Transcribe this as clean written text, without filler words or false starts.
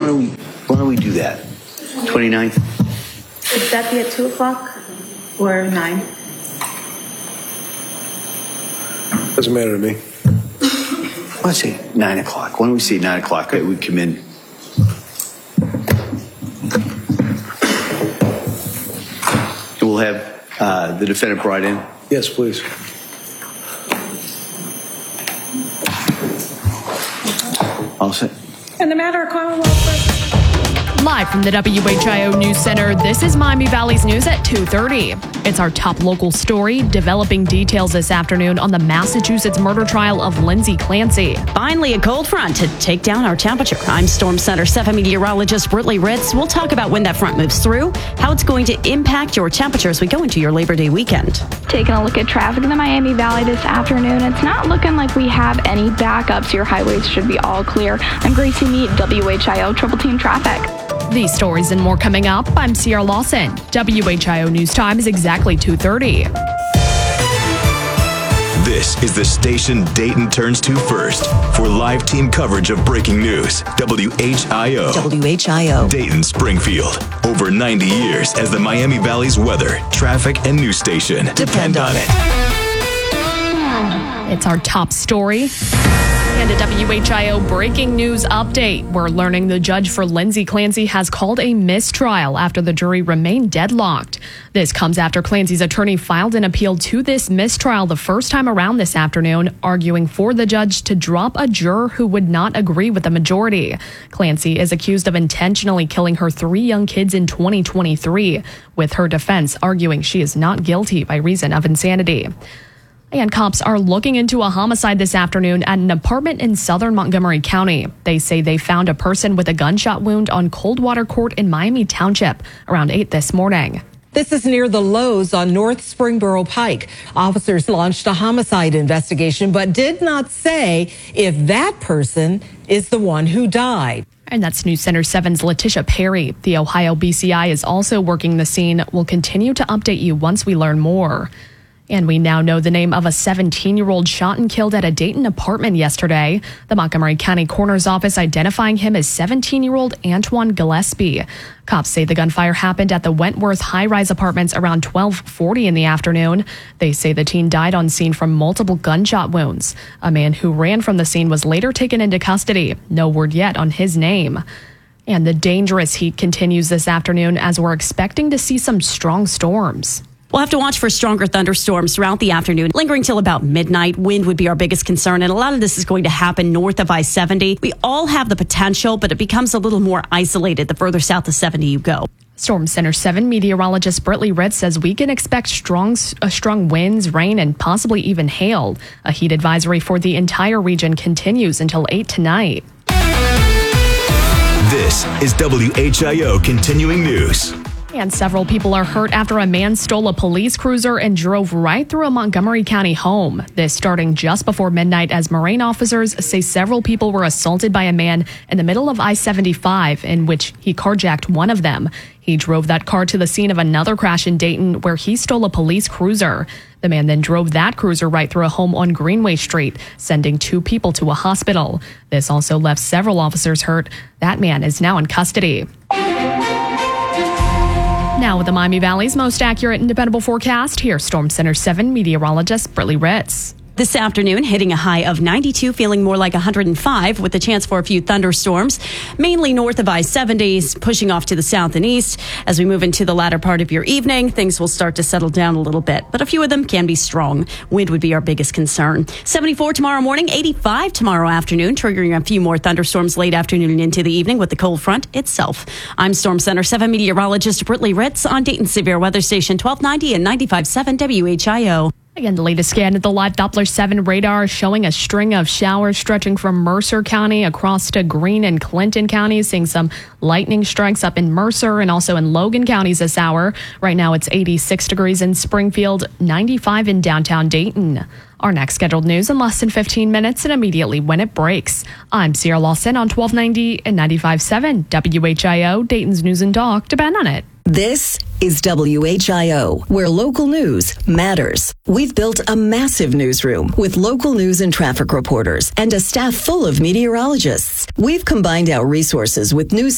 don't we do that? 29th? Would that be at 2 o'clock or 9? Doesn't matter to me. Let's say 9 o'clock. Why don't we say 9 o'clock? We come in. We'll have the defendant brought in. Yes, please. All set. And the matter of Commonwealth. Live from the WHIO News Center, this is Miami Valley's News at 2:30. It's our top local story, developing details this afternoon on the Massachusetts murder trial of Lindsay Clancy. Finally, a cold front to take down our temperature. I'm Storm Center 7 meteorologist Britley Ritz. We'll talk about when that front moves through, how it's going to impact your temperature as we go into your Labor Day weekend. Taking a look at traffic in the Miami Valley this afternoon, it's not looking like we have any backups. Your highways should be all clear. I'm Gracie Mead, WHIO Triple Team Traffic. These stories and more coming up. I'm Sierra Lawson. WHIO News Time is exactly 2:30. This is the station Dayton turns to first for live team coverage of breaking news. WHIO. WHIO. Dayton Springfield. Over 90 years as the Miami Valley's weather, traffic, and news station. Depend on it. It's our top story. And a WHIO breaking news update. We're learning the judge for Lindsay Clancy has called a mistrial after the jury remained deadlocked. This comes after Clancy's attorney filed an appeal to this mistrial the first time around this afternoon, arguing for the judge to drop a juror who would not agree with the majority. Clancy is accused of intentionally killing her 3 young kids in 2023, with her defense arguing she is not guilty by reason of insanity. And cops are looking into a homicide this afternoon at an apartment in southern Montgomery County. They say they found a person with a gunshot wound on Coldwater Court in Miami Township around 8 this morning. This is near the Lowe's on North Springboro Pike. Officers launched a homicide investigation, but did not say if that person is the one who died. And that's News Center 7's Letitia Perry. The Ohio BCI is also working the scene. We'll continue to update you once we learn more. And we now know the name of a 17-year-old shot and killed at a Dayton apartment yesterday. The Montgomery County Coroner's Office identifying him as 17-year-old Antoine Gillespie. Cops say the gunfire happened at the Wentworth high-rise apartments around 12:40 in the afternoon. They say the teen died on scene from multiple gunshot wounds. A man who ran from the scene was later taken into custody. No word yet on his name. And the dangerous heat continues this afternoon as we're expecting to see some strong storms. We'll have to watch for stronger thunderstorms throughout the afternoon, lingering till about midnight. Wind would be our biggest concern, and a lot of this is going to happen north of I-70. We all have the potential, but it becomes a little more isolated the further south of 70 you go. Storm Center 7 meteorologist Britley Ritz says we can expect strong winds, rain, and possibly even hail. A heat advisory for the entire region continues until 8 tonight. This is WHIO Continuing News. And several people are hurt after a man stole a police cruiser and drove right through a Montgomery County home. This starting just before midnight as Moraine officers say several people were assaulted by a man in the middle of I-75 in which he carjacked one of them. He drove that car to the scene of another crash in Dayton where he stole a police cruiser. The man then drove that cruiser right through a home on Greenway Street, sending 2 people to a hospital. This also left several officers hurt. That man is now in custody. Now with the Miami Valley's most accurate and dependable forecast, here's Storm Center 7 meteorologist Britley Ritz. This afternoon, hitting a high of 92, feeling more like 105 with a chance for a few thunderstorms, mainly north of I-70, pushing off to the south and east. As we move into the latter part of your evening, things will start to settle down a little bit, but a few of them can be strong. Wind would be our biggest concern. 74 tomorrow morning, 85 tomorrow afternoon, triggering a few more thunderstorms late afternoon and into the evening with the cold front itself. I'm Storm Center 7 meteorologist Britley Ritz on Dayton Severe Weather Station 1290 and 95.7 WHIO. Again, the latest scan at the live Doppler 7 radar showing a string of showers stretching from Mercer County across to Greene and Clinton counties, seeing some lightning strikes up in Mercer and also in Logan counties this hour. Right now it's 86 degrees in Springfield, 95 in downtown Dayton. Our next scheduled news in less than 15 minutes and immediately when it breaks. I'm Sierra Lawson on 1290 and 95.7 WHIO, Dayton's News and Talk. Depend on it. This is WHIO, where local news matters. We've built a massive newsroom with local news and traffic reporters and a staff full of meteorologists. We've combined our resources with news